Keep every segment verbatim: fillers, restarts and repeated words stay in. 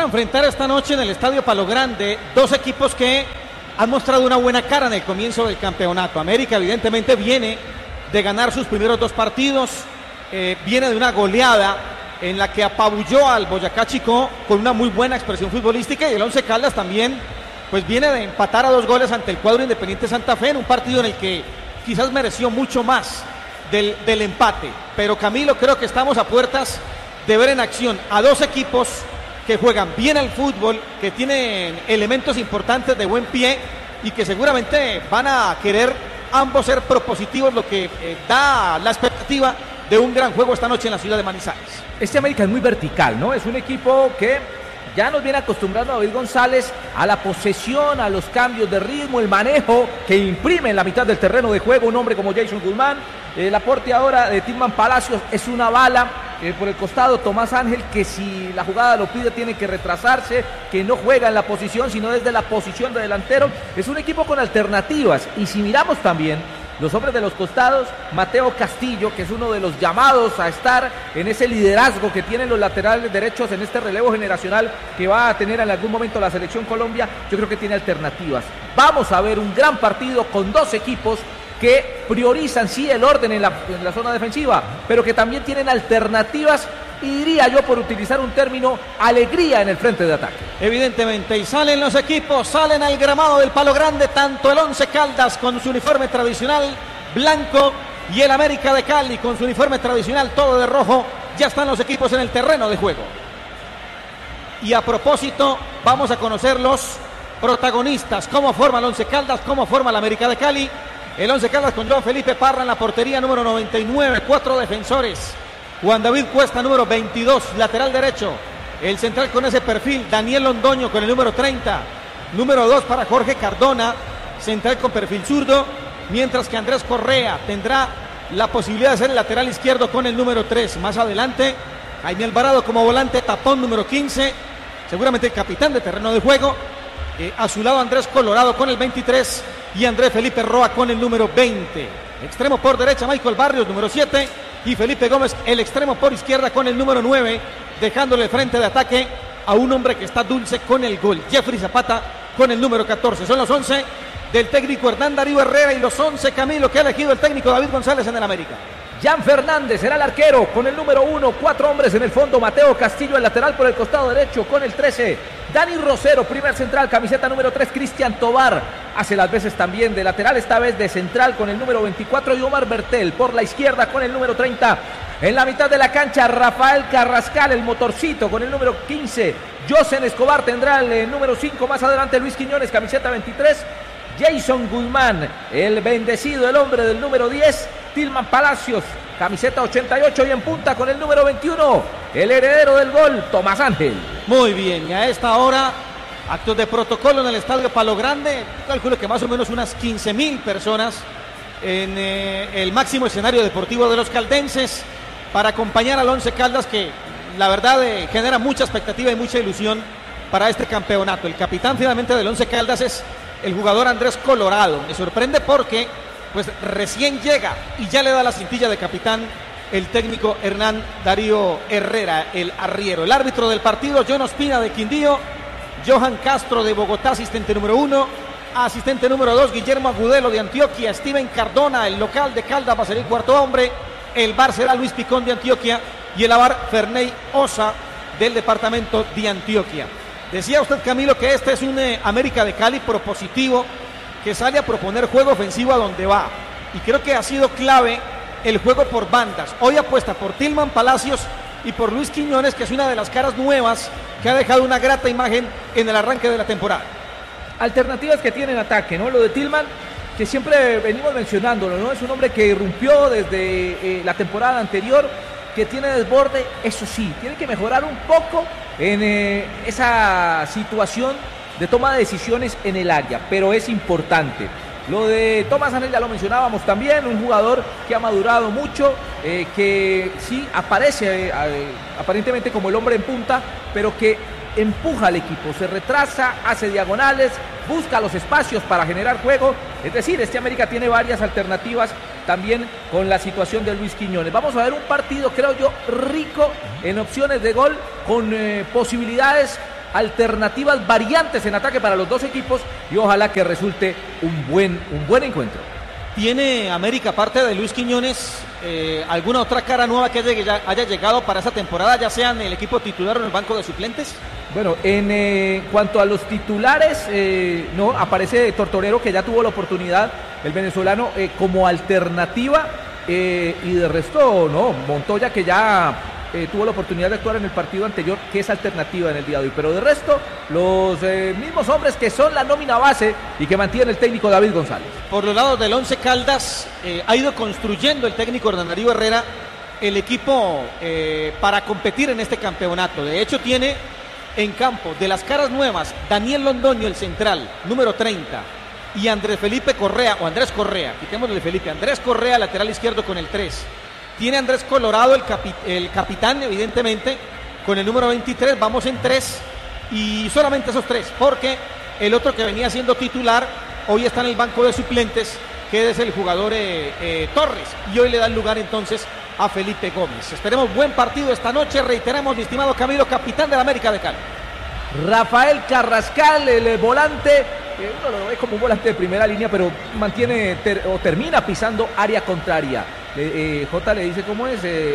a enfrentar esta noche en el Estadio Palo Grande dos equipos que han mostrado una buena cara en el comienzo del campeonato. América evidentemente viene de ganar sus primeros dos partidos, eh, viene de una goleada en la que apabulló al Boyacá Chicó con una muy buena expresión futbolística, y el Once Caldas también pues viene de empatar a dos goles ante el cuadro Independiente Santa Fe en un partido en el que quizás mereció mucho más del, del empate. Pero Camilo, creo que estamos a puertas de ver en acción a dos equipos que juegan bien al fútbol, que tienen elementos importantes de buen pie y que seguramente van a querer ambos ser propositivos, lo que eh, da la expectativa de un gran juego esta noche en la ciudad de Manizales. Este América es muy vertical, ¿no? Es un equipo que ya nos viene acostumbrando a David González a la posesión, a los cambios de ritmo, el manejo que imprime en la mitad del terreno de juego un hombre como Jason Guzmán. El aporte ahora de Tilman Palacios es una bala. Eh, por el costado Tomás Ángel, que si la jugada lo pide tiene que retrasarse, que no juega en la posición sino desde la posición de delantero. Es un equipo con alternativas, y si miramos también los hombres de los costados, Mateo Castillo, que es uno de los llamados a estar en ese liderazgo que tienen los laterales derechos en este relevo generacional que va a tener en algún momento la selección Colombia, yo creo que tiene alternativas. Vamos a ver un gran partido con dos equipos que priorizan sí el orden en la, en la zona defensiva, pero que también tienen alternativas, y diría yo, por utilizar un término, alegría en el frente de ataque. Evidentemente, y salen los equipos, salen al gramado del Palo Grande, tanto el Once Caldas con su uniforme tradicional blanco y el América de Cali con su uniforme tradicional todo de rojo. Ya están los equipos en el terreno de juego. Y a propósito, vamos a conocer los protagonistas, cómo forma el Once Caldas, cómo forma el América de Cali. El Once Caldas con Joan Felipe Parra en la portería, número noventa y nueve, cuatro defensores. Juan David Cuesta, número veintidós, lateral derecho. El central con ese perfil, Daniel Londoño con el número treinta. Número dos para Jorge Cardona, central con perfil zurdo. Mientras que Andrés Correa tendrá la posibilidad de ser el lateral izquierdo con el número tres. Más adelante, Jaime Alvarado como volante tapón, número quince. Seguramente el capitán de terreno de juego. Eh, a su lado Andrés Colorado con el veintitrés. Y Andrés Felipe Roa con el número veinte. Extremo por derecha, Michael Barrios, número siete. Y Felipe Gómez, el extremo por izquierda con el número nueve, dejándole frente de ataque a un hombre que está dulce con el gol, Jeffrey Zapata con el número catorce. Son los once del técnico Hernán Darío Herrera y los once, Camilo, que ha elegido el técnico David González en el América. Jan Fernández será el arquero con el número uno, cuatro hombres en el fondo, Mateo Castillo el lateral por el costado derecho con el trece, Dani Rosero, primer central, camiseta número tres, Cristian Tobar hace las veces también de lateral, esta vez de central con el número veinticuatro, y Omar Bertel por la izquierda con el número treinta. En la mitad de la cancha, Rafael Carrascal, el motorcito con el número quince, Josen Escobar tendrá el eh, número cinco, más adelante Luis Quiñones, camiseta veintitrés, Jason Guzmán, el bendecido, el hombre del número diez, Tilman Palacios, camiseta ochenta y ocho, y en punta con el número veintiuno, el heredero del gol, Tomás Ángel. Muy bien, y a esta hora, actos de protocolo en el Estadio Palo Grande. Calculo que más o menos unas quince mil personas en eh, el máximo escenario deportivo de los caldenses para acompañar al Once Caldas, que la verdad eh, genera mucha expectativa y mucha ilusión para este campeonato. El capitán finalmente del Once Caldas es el jugador Andrés Colorado. Me sorprende porque pues recién llega y ya le da la cintilla de capitán el técnico Hernán Darío Herrera, el arriero. El árbitro del partido, John Ospina de Quindío, Johan Castro de Bogotá, asistente número uno, asistente número dos, Guillermo Agudelo de Antioquia, Steven Cardona, el local de Caldas, va a ser el cuarto hombre, el bar será Luis Picón de Antioquia y el avar Ferney Osa del departamento de Antioquia. Decía usted, Camilo, que este es un eh, América de Cali propositivo, que sale a proponer juego ofensivo a donde va, y creo que ha sido clave el juego por bandas. Hoy apuesta por Tilman Palacios y por Luis Quiñones, que es una de las caras nuevas que ha dejado una grata imagen en el arranque de la temporada. Alternativas que tiene en ataque, ¿no? Lo de Tilman, que siempre venimos mencionándolo, ¿no? Es un hombre que irrumpió desde eh, la temporada anterior, que tiene desborde, eso sí, tiene que mejorar un poco en eh, esa situación de toma de decisiones en el área, pero es importante. Lo de Tomás Ángel ya lo mencionábamos también, un jugador que ha madurado mucho, eh, que sí aparece eh, aparentemente como el hombre en punta, pero que empuja al equipo, se retrasa, hace diagonales, busca los espacios para generar juego. Es decir, este América tiene varias alternativas también con la situación de Luis Quiñones. Vamos a ver un partido, creo yo, rico en opciones de gol, con eh, posibilidades alternativas, variantes en ataque para los dos equipos y ojalá que resulte un buen, un buen encuentro. ¿Tiene América, aparte de Luis Quiñones, eh, alguna otra cara nueva que haya, ya haya llegado para esta temporada, ya sea en el equipo titular o en el banco de suplentes? Bueno, en eh, cuanto a los titulares, eh, no aparece Tortorero, que ya tuvo la oportunidad, el venezolano, eh, como alternativa, eh, y de resto, no, Montoya, que ya eh, tuvo la oportunidad de actuar en el partido anterior, que es alternativa en el día de hoy, pero de resto, los eh, mismos hombres que son la nómina base y que mantiene el técnico David González. Por los lados del Once Caldas, eh, ha ido construyendo el técnico Hernán Darío Herrera el equipo eh, para competir en este campeonato. De hecho, tiene en campo de las caras nuevas Daniel Londoño, el central, número treinta, y Andrés Felipe Correa, o Andrés Correa, quitémosle de Felipe, Andrés Correa, lateral izquierdo con el tres. Tiene Andrés Colorado, el, capi, el capitán, evidentemente, con el número veintitrés, vamos en tres, y solamente esos tres, porque el otro que venía siendo titular, hoy está en el banco de suplentes, que es el jugador eh, eh, Torres, y hoy le da el lugar entonces a Felipe Gómez. Esperemos buen partido esta noche, reiteramos, mi estimado Camilo, capitán de la América de Cali. Rafael Carrascal, el volante, eh, uno lo ve como un volante de primera línea, pero mantiene ter, o termina pisando área contraria. Eh, eh, J le dice cómo es eh, el,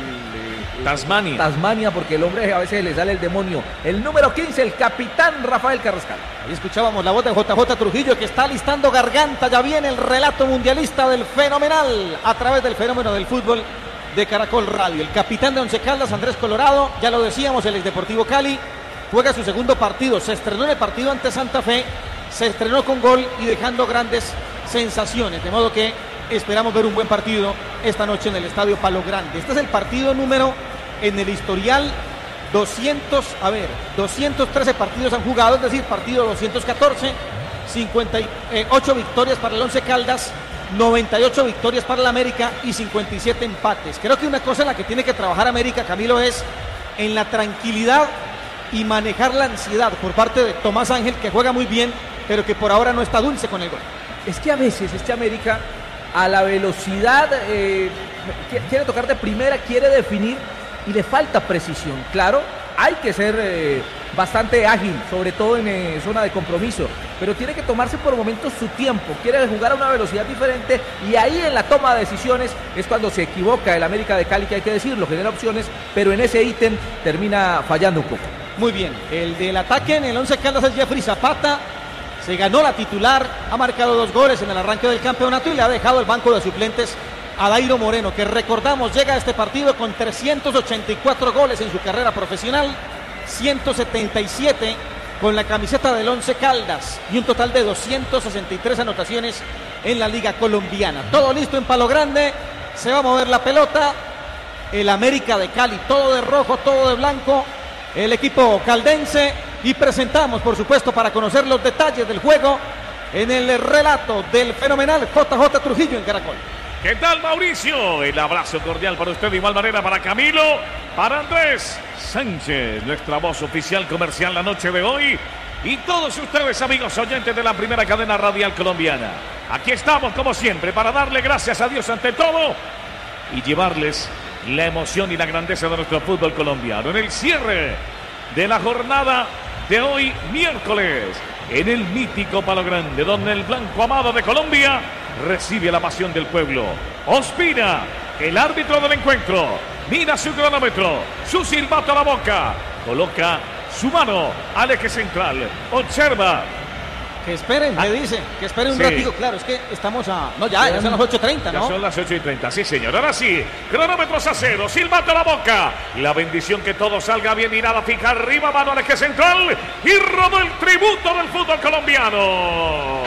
eh, Tasmania. Tasmania, porque el hombre a veces le sale el demonio. El número quince, el capitán Rafael Carrascal. Ahí escuchábamos la voz de J J Trujillo, que está listando garganta. Ya viene el relato mundialista del Fenomenal a través del fenómeno del fútbol de Caracol Radio. El capitán de Once Caldas, Andrés Colorado, ya lo decíamos, el ex Deportivo Cali, juega su segundo partido. Se estrenó en el partido ante Santa Fe, se estrenó con gol y dejando grandes sensaciones, de modo que esperamos ver un buen partido esta noche en el Estadio Palo Grande. Este es el partido número en el historial doscientos, a ver, doscientos trece partidos han jugado, es decir, partido doscientos catorce, cincuenta y ocho victorias para el Once Caldas, noventa y ocho victorias para el América y cincuenta y siete empates. Creo que una cosa en la que tiene que trabajar América, Camilo, es en la tranquilidad y manejar la ansiedad por parte de Tomás Ángel, que juega muy bien, pero que por ahora no está dulce con el gol. Es que a veces este América, a la velocidad, eh, quiere tocar de primera, quiere definir y le falta precisión. Claro, hay que ser eh, bastante ágil, sobre todo en eh, zona de compromiso, pero tiene que tomarse por momentos su tiempo, quiere jugar a una velocidad diferente y ahí en la toma de decisiones es cuando se equivoca el América de Cali, que hay que decirlo, genera opciones, pero en ese ítem termina fallando un poco. Muy bien, el del ataque en el Once Caldas es Jeffrey Zapata. Se ganó la titular, ha marcado dos goles en el arranque del campeonato y le ha dejado el banco de suplentes a Dairo Moreno, que recordamos llega a este partido con trescientos ochenta y cuatro goles en su carrera profesional, ciento setenta y siete con la camiseta del Once Caldas y un total de doscientas sesenta y tres anotaciones en la Liga Colombiana. Todo listo en Palo Grande, se va a mover la pelota, el América de Cali, todo de rojo, todo de blanco, el equipo caldense, y presentamos, por supuesto, para conocer los detalles del juego en el relato del fenomenal J J Trujillo en Caracol. ¿Qué tal, Mauricio? El abrazo cordial para usted, de igual manera para Camilo, para Andrés Sánchez, nuestra voz oficial comercial la noche de hoy, y todos ustedes, amigos oyentes de la primera cadena radial colombiana. Aquí estamos, como siempre, para darle gracias a Dios ante todo y llevarles la emoción y la grandeza de nuestro fútbol colombiano en el cierre de la jornada de hoy, miércoles, en el mítico Palo Grande, donde el blanco amado de Colombia recibe la pasión del pueblo. Ospina, el árbitro del encuentro, mira su cronómetro, su silbato a la boca, coloca su mano al eje central, observa. Que esperen, me dice, que esperen un Sí. ratito, claro, es que estamos a... No, ya, ya son las ocho y treinta, Ya ¿no? son las ocho y treinta, sí señor. Ahora sí, cronómetros a cero, silbato a la boca. La bendición que todo salga bien, mirada fija arriba, mano al eje central y rodó el tributo del fútbol colombiano. Oh,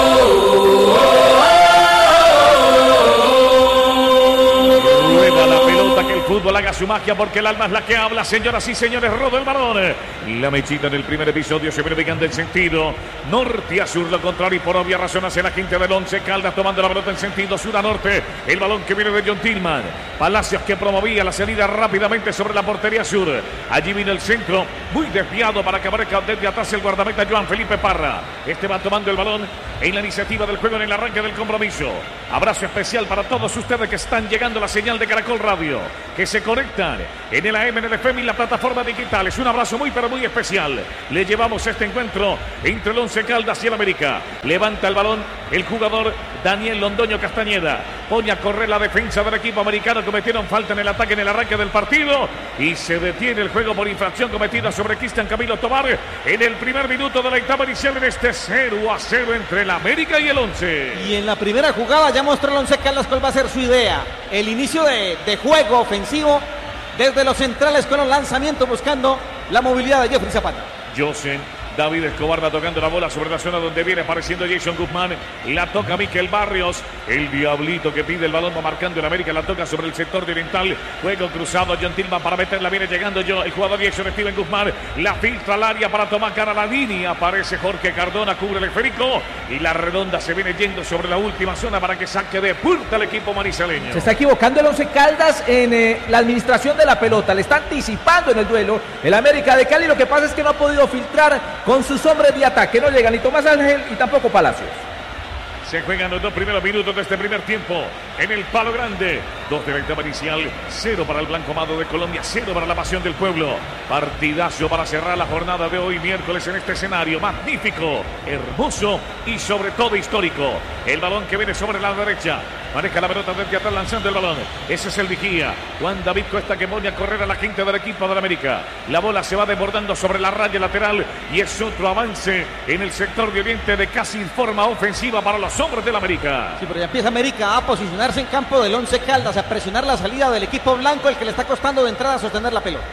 oh, oh. Rueda la pelota, que el fútbol haga su magia, porque el alma es la que habla, señoras y señores. Rodó el balón. La mechita en el primer episodio se viene pegando el sentido norte a sur, lo contrario, y por obvia razón hacia la quinta del Once Caldas, tomando la pelota en sentido sur a norte. El balón que viene de John Tillman. Palacios, que promovía la salida rápidamente sobre la portería sur. Allí viene el centro, muy desviado para que aparezca desde atrás el guardameta Joan Felipe Parra. Este va tomando el balón en la iniciativa del juego, en el arranque del compromiso. Abrazo especial para todos ustedes que están llegando a la señal de Caracol Radio, que se conectan en el A M, en el F M y la plataforma digital. Es un abrazo muy pero muy especial. Le llevamos este encuentro entre el Once Caldas y el América. Levanta el balón el jugador Daniel Londoño Castañeda. Pone a correr la defensa del equipo americano. Cometieron falta en el ataque en el arranque del partido y se detiene el juego por infracción cometida sobre Cristian Camilo Tobar en el primer minuto de la etapa inicial en este cero a cero entre el América y el Once. Y en la primera jugada ya mostró el Once Caldas cuál va a ser su idea. El inicio de, de juego ofensivo desde los centrales con los lanzamientos buscando la movilidad de Jeffrey Zapata. Josen David Escobar va tocando la bola sobre la zona donde viene apareciendo Jason Guzmán. La toca Miquel Barrios. El Diablito que pide el balón va marcando el América. La toca sobre el sector de oriental. Juego cruzado. John Tillman para meterla. Viene llegando yo. El jugador Jason Steven Guzmán. La filtra al área para tomar cara a la línea. Aparece Jorge Cardona. Cubre el esférico. Y la redonda se viene yendo sobre la última zona para que saque de puerta el equipo manizaleño. Se está equivocando el Once Caldas en eh, la administración de la pelota. Le está anticipando en el duelo el América de Cali. Lo que pasa es que no ha podido filtrar con sus hombres de ataque. No llegan ni Tomás Ángel y tampoco Palacios. Se juegan los dos primeros minutos de este primer tiempo en el Palo Grande. Dos de la etapa inicial, cero para el Blanco Amado de Colombia, cero para la Pasión del Pueblo. Partidazo para cerrar la jornada de hoy, miércoles, en este escenario magnífico, hermoso y sobre todo histórico. El balón que viene sobre la derecha. Maneja la pelota desde atrás lanzando el balón. Ese es el vigía. Juan David Cuesta que pone a correr a la quinta del equipo del América. La bola se va desbordando sobre la raya lateral y es otro avance en el sector de oriente de casi forma ofensiva para los hombres del América. Sí, pero ya empieza América a posicionarse en campo del Once Caldas, a presionar la salida del equipo blanco, el que le está costando de entrada sostener la pelota.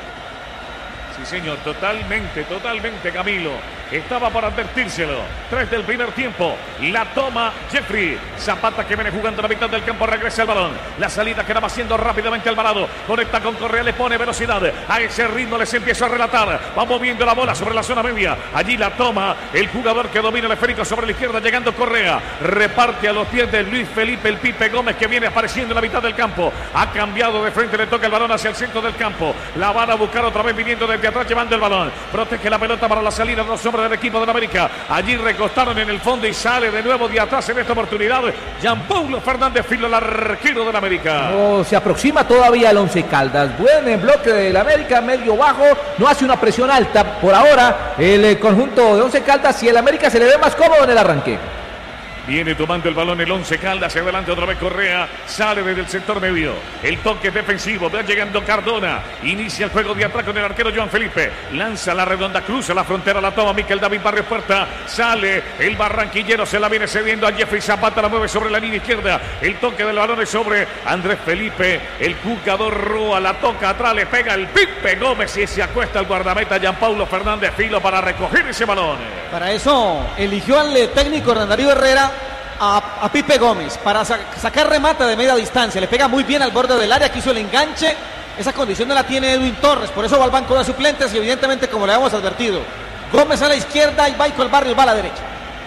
Sí, señor, totalmente, totalmente, Camilo. Estaba por advertírselo. Tres del primer tiempo. La toma Jeffrey Zapata que viene jugando la mitad del campo. Regresa el balón. La salida que va haciendo rápidamente Alvarado. Conecta con Correa, le pone velocidad. A ese ritmo les empiezo a relatar. Va moviendo la bola sobre la zona media. Allí la toma el jugador que domina el esférico sobre la izquierda. Llegando Correa. Reparte a los pies de Luis Felipe el Pipe Gómez que viene apareciendo en la mitad del campo. Ha cambiado de frente. Le toca el balón hacia el centro del campo. La van a buscar otra vez viniendo desde atrás llevando el balón. Protege la pelota para la salida de los hombres del equipo de la América. Allí recostaron en el fondo y sale de nuevo de atrás en esta oportunidad Jean-Paulo Fernández Filo, el arquero de la América. No, se aproxima todavía el Once Caldas. Buen en bloque del América, medio bajo. No hace una presión alta. Por ahora el eh, conjunto de Once Caldas y el América se le ve más cómodo en el arranque. Viene tomando el balón el Once Caldas, hacia adelante otra vez Correa, sale desde el sector medio, el toque defensivo, va llegando Cardona, inicia el juego de atrás con el arquero Joan Felipe, lanza la redonda, cruza la frontera, la toma Miquel David Barrios Puerta, sale el barranquillero, se la viene cediendo a Jeffrey Zapata, la mueve sobre la línea izquierda, el toque del balón es sobre Andrés Felipe, el jugador Roa, la toca atrás, le pega el Pipe Gómez y se acuesta el guardameta Jean-Paulo Fernández Filo para recoger ese balón. Para eso eligió al técnico Hernán Darío Herrera A, a Pipe Gómez para sa sacar remate de media distancia, le pega muy bien al borde del área, quiso el enganche, esa condición no la tiene Edwin Torres, por eso va al banco de suplentes y evidentemente como le habíamos advertido, Gómez a la izquierda y Michael Barrios va a la derecha.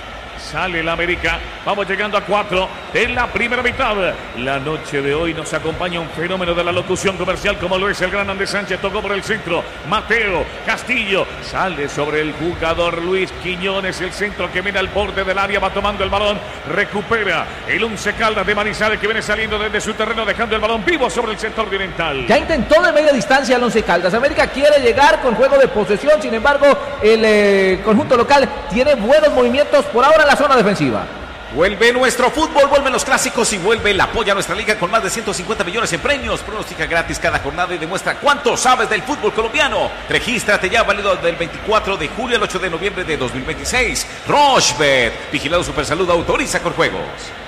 Sale el América, vamos llegando a cuatro en la primera mitad. La noche de hoy nos acompaña un fenómeno de la locución comercial como lo es el gran Andrés Sánchez. Tocó por el centro, Mateo Castillo, sale sobre el jugador Luis Quiñones, el centro que viene al borde del área, va tomando el balón, recupera el Once Caldas de Manizales que viene saliendo desde su terreno dejando el balón vivo sobre el sector oriental. Ya intentó de media distancia el Once Caldas, América quiere llegar con juego de posesión, sin embargo el eh, conjunto local tiene buenos movimientos por ahora en la zona defensiva. Vuelve nuestro fútbol, vuelven los clásicos y vuelve el apoyo a nuestra liga con más de ciento cincuenta millones en premios. Pronostica gratis cada jornada y demuestra cuánto sabes del fútbol colombiano. Regístrate ya, válido del veinticuatro de julio al ocho de noviembre de dos mil veintiséis. Rochebet, vigilado Supersalud, autoriza con juegos.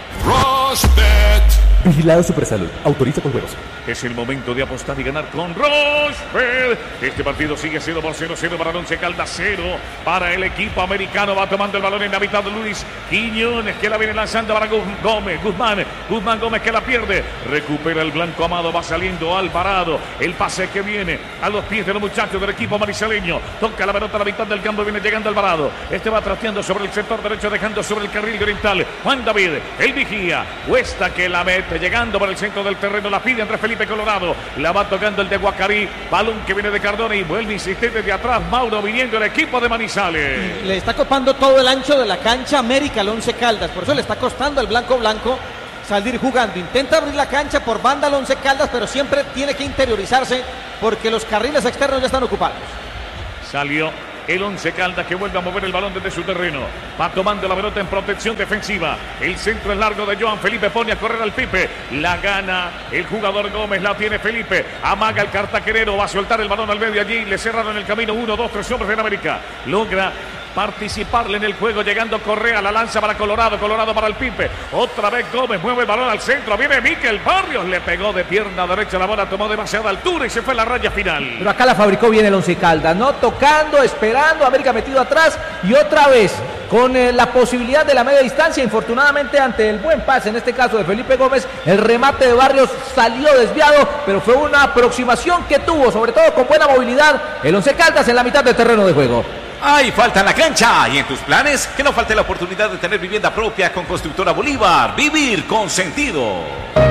Rochebet. Vigilado Supersalud, autoriza con juegos. Es el momento de apostar y ganar con Rochebet. Este partido sigue siendo por cero cero para el Once Caldas, cero para el equipo americano. Va tomando el balón en la mitad de Luis Quiñones que la viene lanzando para Gómez, Guzmán, Guzmán Gómez que la pierde. Recupera el Blanco Amado, va saliendo Alvarado. El pase que viene a los pies de los muchachos del equipo manizaleño. Toca la pelota a la mitad del campo, viene llegando Alvarado. Este va trasteando sobre el sector derecho, dejando sobre el carril oriental. Juan David, el vigía. Cuesta que la mete, llegando por el centro del terreno, la pide Andrés Felipe Colorado, la va tocando el de Guacarí, balón que viene de Cardona y vuelve insistente de atrás, Mauro viniendo el equipo de Manizales. Le está copando todo el ancho de la cancha América al Once Caldas, por eso le está costando el blanco blanco salir jugando. Intenta abrir la cancha por banda al Once Caldas, pero siempre tiene que interiorizarse porque los carriles externos ya están ocupados. Salió el Once Caldas, que vuelve a mover el balón desde su terreno. Va tomando la pelota en protección defensiva. El centro es largo de Joan Felipe. Pone a correr al Pipe. La gana el jugador Gómez. La tiene Felipe. Amaga el cartaquerero. Va a soltar el balón al medio allí. Le cerraron el camino. Uno, dos, tres hombres en América. Logra participarle en el juego, llegando Correa, la lanza para Colorado, Colorado para el Pipe, otra vez Gómez, mueve el balón al centro, viene Mikel Barrios, le pegó de pierna derecha, la bola tomó demasiada altura y se fue a la raya final. Pero acá la fabricó bien el Once Caldas, ¿no? Tocando, esperando, América metido atrás y otra vez con eh, la posibilidad de la media distancia. Infortunadamente, ante el buen pase, en este caso de Felipe Gómez, el remate de Barrios salió desviado, pero fue una aproximación que tuvo, sobre todo con buena movilidad, el Once Caldas en la mitad del terreno de juego. Hay falta en la cancha y en tus planes que no falte la oportunidad de tener vivienda propia con Constructora Bolívar. Vivir con sentido.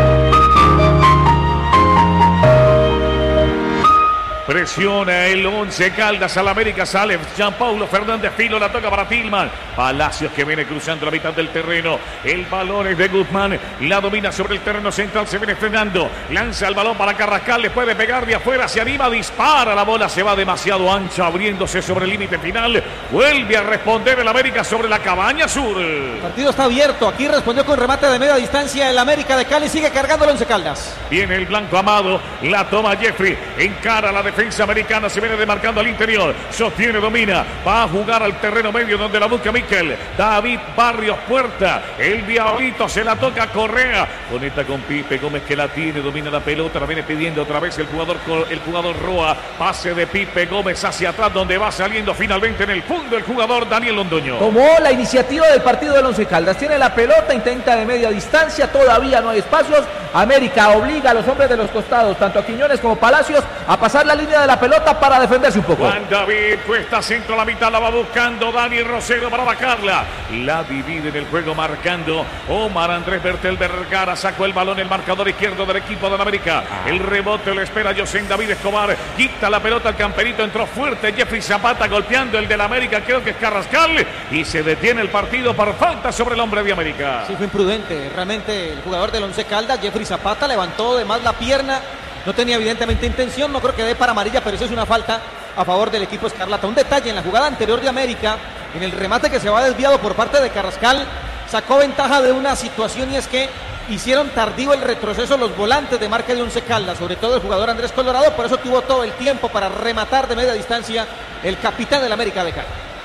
Presiona el Once Caldas al América, sale Jean Paulo Fernández Filo, la toca para Tillman. Palacios que viene cruzando la mitad del terreno. El balón es de Guzmán, la domina sobre el terreno central, se viene frenando. Lanza el balón para Carrascal, le puede pegar de afuera, se anima, dispara. La bola se va demasiado ancha, abriéndose sobre el límite final. Vuelve a responder el América sobre la Cabaña Sur. El partido está abierto, aquí respondió con remate de media distancia el América de Cali, sigue cargando el Once Caldas. Viene el blanco Amado, la toma Jeffrey, encara la defensa americana, se viene demarcando al interior, sostiene, domina, va a jugar al terreno medio donde la busca Mikel, David Barrios Puerta, el diablito se la toca Correa, conecta con Pipe Gómez que la tiene, domina la pelota, la viene pidiendo otra vez el jugador, el jugador Roa, pase de Pipe Gómez hacia atrás donde va saliendo finalmente en el fondo el jugador Daniel Londoño. Tomó la iniciativa del partido del Once Caldas, tiene la pelota, intenta de media distancia, todavía no hay espacios, América obliga a los hombres de los costados, tanto a Quiñones como Palacios, a pasar la línea de la pelota para defenderse un poco. Juan David cuesta centro a la mitad, la va buscando Dani Rosero para bajarla, la divide en el juego marcando Omar Andrés Bertel Vergara, sacó el balón, el marcador izquierdo del equipo de la América, el rebote lo espera José David Escobar, quita la pelota al camperito, entró fuerte Jeffrey Zapata golpeando el del América, creo que es Carrascal, y se detiene el partido por falta sobre el hombre de América. Sí, fue imprudente, realmente el jugador del Once Caldas, Jeffrey Zapata, levantó de más la pierna. No tenía evidentemente intención, no creo que dé para amarilla, pero eso es una falta a favor del equipo escarlata. Un detalle, en la jugada anterior de América, en el remate que se va desviado por parte de Carrascal, sacó ventaja de una situación y es que hicieron tardío el retroceso los volantes de marca de Once Caldas, sobre todo el jugador Andrés Colorado, por eso tuvo todo el tiempo para rematar de media distancia el capitán del América de Cali.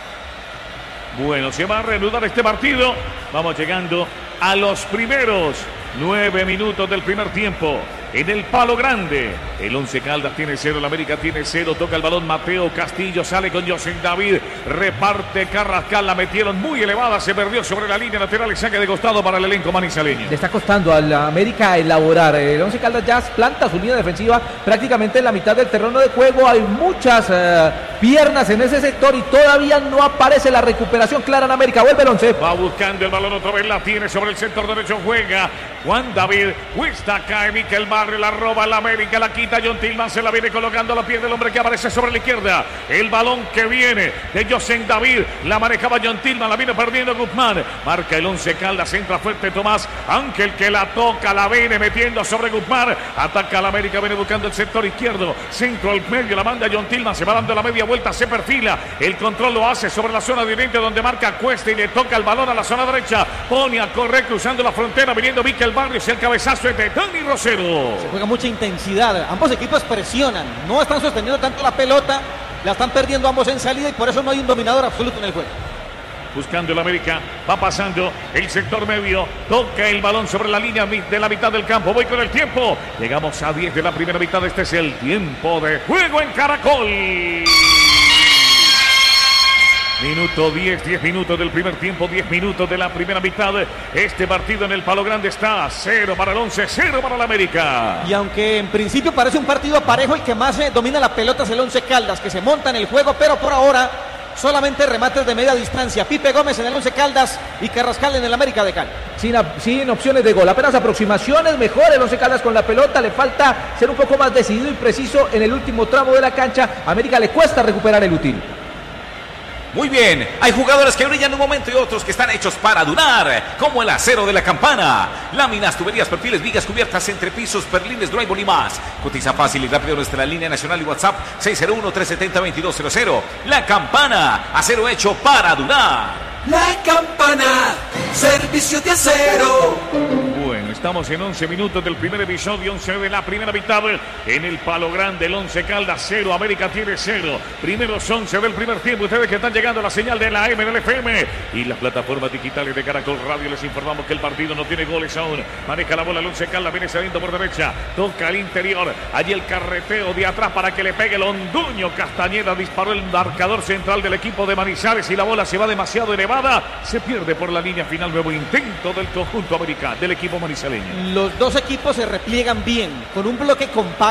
Bueno, se va a reanudar este partido, vamos llegando a los primeros nueve minutos del primer tiempo. En el Palo Grande, el Once Caldas tiene cero, el América tiene cero, toca el balón Mateo Castillo, sale con José David, reparte Carrascal, la metieron muy elevada, se perdió sobre la línea lateral y saque de costado para el elenco manizaleño. Le está costando a la América elaborar, el Once Caldas ya planta su línea defensiva prácticamente en la mitad del terreno de juego, hay muchas uh, piernas en ese sector y todavía no aparece la recuperación clara en América, vuelve el Once. Va buscando el balón otra vez, la tiene sobre el sector derecho, juega Juan David, cuesta, cae Mikel Barrio, la roba la América, la quita John Tillman, se la viene colocando a la pie del hombre que aparece sobre la izquierda, el balón que viene de José David, la manejaba John Tillman, la viene perdiendo Guzmán, marca el Once Caldas, entra fuerte Tomás Ángel que la toca, la viene metiendo sobre Guzmán, ataca a la América, viene buscando el sector izquierdo, centro al medio, la manda John Tillman, se va dando la media vuelta, se perfila, el control lo hace sobre la zona de oriente donde marca Cuesta y le toca el balón a la zona derecha, pone a correr cruzando la frontera, viniendo Mikel Barrios, el cabezazo es de Dani Rosero. Se juega mucha intensidad, ambos equipos presionan, no están sosteniendo tanto la pelota, la están perdiendo ambos en salida y por eso no hay un dominador absoluto en el juego. Buscando el América, va pasando el sector medio, toca el balón sobre la línea de la mitad del campo, voy con el tiempo, llegamos a diez de la primera mitad, este es el tiempo de juego en Caracol. Minuto diez, diez minutos del primer tiempo, diez minutos de la primera mitad. Este partido en el Palo Grande está cero para el Once, cero para el América. Y aunque en principio parece un partido parejo, el que más eh, domina la pelota es el Once Caldas, que se monta en el juego, pero por ahora solamente remates de media distancia. Pipe Gómez en el Once Caldas y Carrascal en el América de Cali. Sin, sin opciones de gol, apenas aproximaciones, mejor el Once Caldas con la pelota, le falta ser un poco más decidido y preciso en el último tramo de la cancha. A América le cuesta recuperar el útil. Muy bien, hay jugadores que brillan en un momento y otros que están hechos para durar, como el acero de la campana. Láminas, tuberías, perfiles, vigas, cubiertas, entrepisos, perlines, drywall y más. Cotiza fácil y rápido nuestra línea nacional y WhatsApp seis cero uno, tres siete cero, dos dos cero cero. La Campana, acero hecho para durar. La Campana, servicio de acero. Bueno, estamos en once minutos del primer episodio, once de la primera mitad. En el Palo Grande, el Once Caldas cero, América tiene cero. Primeros once del primer tiempo. Ustedes que están llegando a la señal de la M del F M y las plataformas digitales de Caracol Radio, les informamos que el partido no tiene goles aún. Maneja la bola el Once Caldas, viene saliendo por derecha. Toca al interior. Allí el carreteo de atrás para que le pegue el honduño. Castañeda disparó el marcador central del equipo de Manizales y la bola se va demasiado elevada. Se pierde por la línea final. Nuevo intento del conjunto americano, del equipo manizaleño. Los dos equipos se repliegan bien, con un bloque compacto.